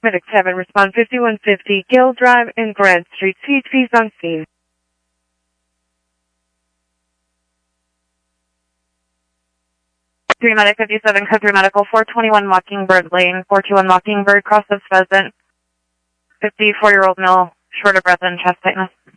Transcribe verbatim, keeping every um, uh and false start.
Medic seven, respond fifty-one fifty, Gill Drive in Grant Street, C H Ps on scene. three Medic fifty-seven, code three Medical, four twenty-one Mockingbird Lane, four two one Mockingbird, cross of Pheasant, fifty-four-year-old male, short of breath and chest tightness.